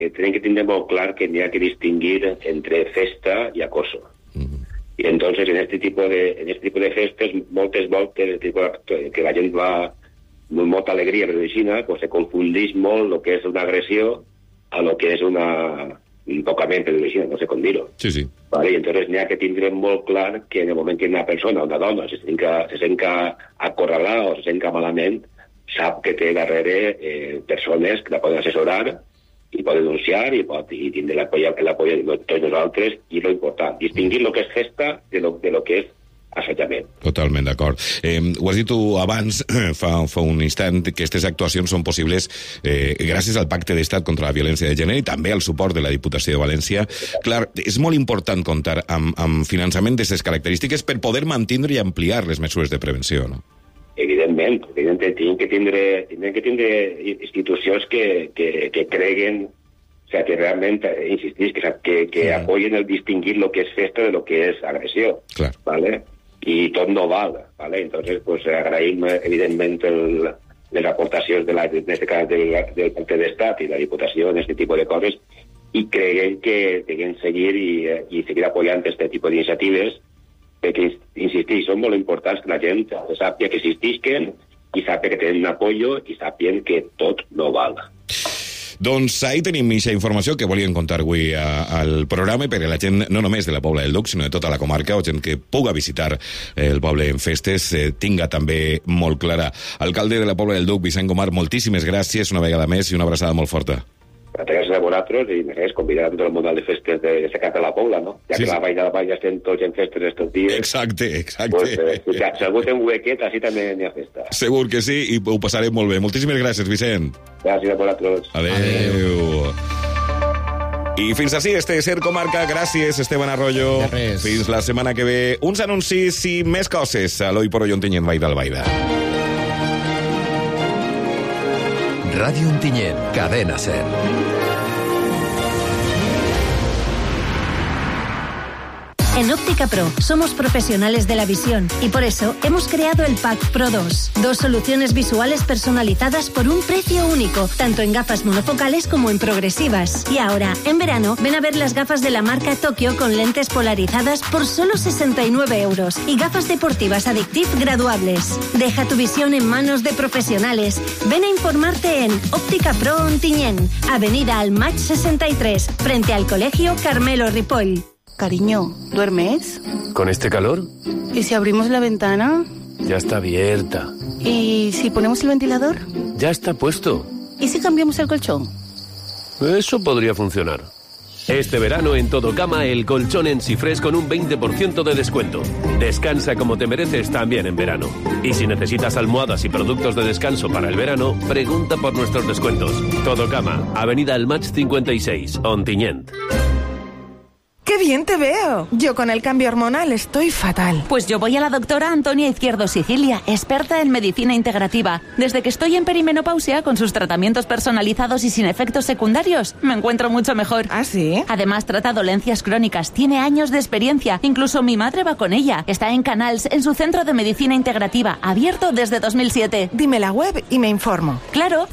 tienen que tindre molt clar que n'hi ha que distinguir entre festa i acoso. Y entonces en este tipo de festes, moltes voltes, que la gent va amb molta alegria per la pues se confundeix molt lo que és una agressió a lo que és un tocament per la no sé com dir-ho. Sí. Vale? I entonces n'hi ha que tindre molt clar que en el moment que una persona, una dona, se sent acorralar o se sent malament, sap que té darrere persones que la poden assessorar i pot denunciar i tindre l'apoyo de tots nosaltres, i lo important, distingir lo que és festa de lo que és assetjament. Totalment d'acord. Ho has dit tu abans, fa un instant, que aquestes actuacions són possibles gràcies al Pacte d'Estat contra la Violència de Gènere i també al suport de la Diputació de València. Clar, és molt important comptar amb finançament d'aquestes característiques per poder mantindre i ampliar les mesures de prevenció, no? Evidentment, tenen que tindre institucions que creguen, o sea, que realment, insistís, que apoyen el distinguir lo que és festa de lo que és agressió. Clar. ¿Vale? I tot no val, ¿vale? Entonces, pues agraïm, evidentment, les aportacions en este cas del Pacte d'Estat i la Diputació en este tipus de coses, i creiem que deuen seguir i seguir apoyant este tipus d'iniciatives, perquè, insistís, són molt importants que la gent sàpia que existisquen i sàpia que tenen un apoyo i sàpien que tot no val. Doncs ahí tenim aquesta informació que volíem contar avui al programa perquè la gent, no només de la Pobla del Duc, sinó de tota la comarca, o gent que puga visitar el poble en festes, tinga també molt clara. Alcalde de la Pobla del Duc, Vicent Gomar, moltíssimes gràcies una vegada més i una abraçada molt forta. Gràcies a vosaltres i més convidar a tot el mundial de festes de cap de la Pobla, no? Ja que la Vall de la Vall ja estem tots en festes estos dies. Exacte. Pues, si algú té un huequet, així també n'hi ha festa. Segur que sí, i ho passarem molt bé. Moltíssimes gràcies, Vicent. Gràcies a vosaltres. Adéu. I fins així, Ser Comarca. Gràcies, Esteban Arroyo. Fins la setmana que ve. Uns anuncis i més coses a l'Hoy por Hoy Ontinyent, Vall d'Albaida. Radio Ontinyent, Cadena Ser. En Óptica Pro somos profesionales de la visión y por eso hemos creado el Pack Pro 2. 2 soluciones visuales personalizadas por un precio único, tanto en gafas monofocales como en progresivas. Y ahora, en verano, ven a ver las gafas de la marca Tokio con lentes polarizadas por solo 69 euros y gafas deportivas Addictive graduables. Deja tu visión en manos de profesionales. Ven a informarte en Óptica Pro Ontinyent, Avenida Almach 63, frente al Colegio Carmelo Ripoll. Cariño, ¿duermes? ¿Con este calor? ¿Y si abrimos la ventana? Ya está abierta. ¿Y si ponemos el ventilador? Ya está puesto. ¿Y si cambiamos el colchón? Eso podría funcionar. Este verano en Todo Cama el colchón en Sifres con un 20% de descuento. Descansa como te mereces también en verano. Y si necesitas almohadas y productos de descanso para el verano, pregunta por nuestros descuentos. Todo Cama, Avenida Almach 56, Ontinyent. ¡Qué bien te veo! Yo con el cambio hormonal estoy fatal. Pues yo voy a la doctora Antonia Izquierdo Sicilia, experta en medicina integrativa. Desde que estoy en perimenopausia, con sus tratamientos personalizados y sin efectos secundarios, me encuentro mucho mejor. ¿Ah, sí? Además, trata dolencias crónicas, tiene años de experiencia. Incluso mi madre va con ella. Está en Canals, en su centro de medicina integrativa, abierto desde 2007. Dime la web y me informo. Claro,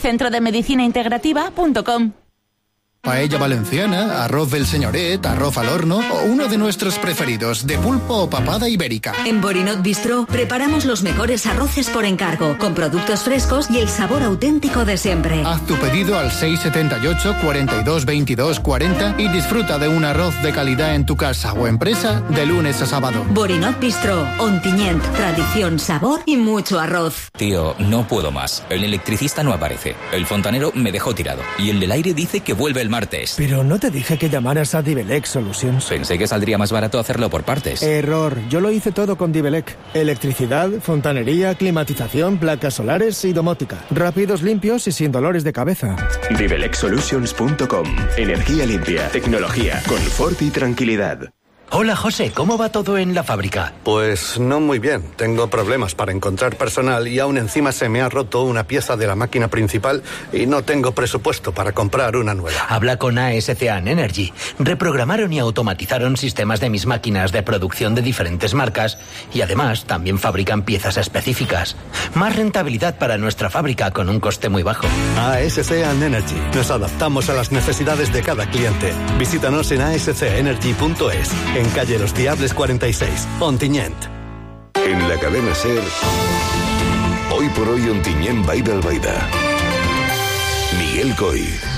centrodemedicinaintegrativa.com. Paella valenciana, arroz del señoret, arroz al horno o uno de nuestros preferidos, de pulpo o papada ibérica. En Borinot Bistro preparamos los mejores arroces por encargo, con productos frescos y el sabor auténtico de siempre. Haz tu pedido al 678 42 22 40 y disfruta de un arroz de calidad en tu casa o empresa de lunes a sábado. Borinot Bistro, Ontinyent, tradición, sabor y mucho arroz. Tío, no puedo más. El electricista no aparece. El fontanero me dejó tirado. Y el del aire dice que vuelve el martes. Pero no te dije que llamaras a Divelec Solutions. Pensé que saldría más barato hacerlo por partes. Error. Yo lo hice todo con Divelec. Electricidad, fontanería, climatización, placas solares y domótica. Rápidos, limpios y sin dolores de cabeza. Divelecsolutions.com. Energía limpia, tecnología, confort y tranquilidad. Hola, José, ¿cómo va todo en la fábrica? Pues no muy bien. Tengo problemas para encontrar personal y aún encima se me ha roto una pieza de la máquina principal y no tengo presupuesto para comprar una nueva. Habla con ASCAN Energy. Reprogramaron y automatizaron sistemas de mis máquinas de producción de diferentes marcas y además también fabrican piezas específicas. Más rentabilidad para nuestra fábrica con un coste muy bajo. ASCAN Energy. Nos adaptamos a las necesidades de cada cliente. Visítanos en ascenergy.es. En calle Los Diables 46, Ontinyent. En la cadena SER, hoy por hoy Ontinyent Baida Albaida. Miguel Coy.